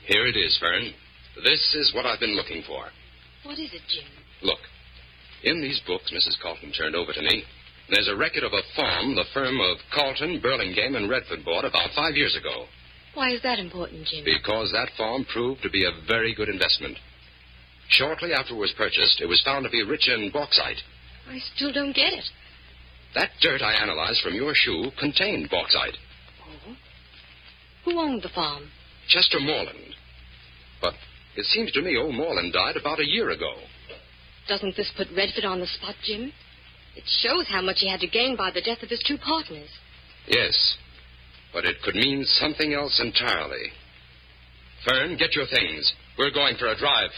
Here it is, Fern. This is what I've been looking for. What is it, Jim? Look, in these books Mrs. Carlton turned over to me, there's a record of a farm the firm of Carlton, Burlingame, and Redford bought about 5 years ago. Why is that important, Jim? Because that farm proved to be a very good investment. Shortly after it was purchased, it was found to be rich in bauxite. I still don't get it. That dirt I analyzed from your shoe contained bauxite. Oh? Who owned the farm? Chester Moreland. But it seems to me old Moreland died about a year ago. Doesn't this put Redford on the spot, Jim? It shows how much he had to gain by the death of his two partners. Yes, but it could mean something else entirely. Fern, get your things. We're going for a drive.